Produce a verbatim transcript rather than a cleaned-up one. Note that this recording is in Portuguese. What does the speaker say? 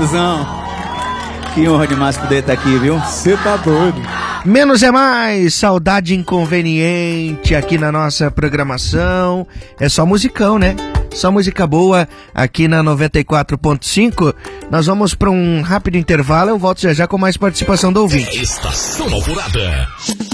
Duduzão. Que honra demais poder estar aqui, viu? Você tá doido. Menos é mais, saudade inconveniente aqui na nossa programação. É só musicão, né? Só música boa aqui na noventa e quatro ponto cinco. Nós vamos para um rápido intervalo. Eu volto já já com mais participação do ouvinte. Estação Alvorada.